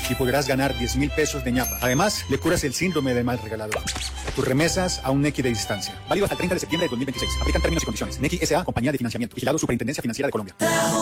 y podrás ganar 10.000 pesos de ñapa. Además, le curas el síndrome del mal regalador. Tus remesas a un Nequi de distancia. Válido hasta el 30 de septiembre de 2026. Aplican términos y condiciones. Nequi S.A., compañía de financiamiento. Vigilado Superintendencia Financiera de Colombia.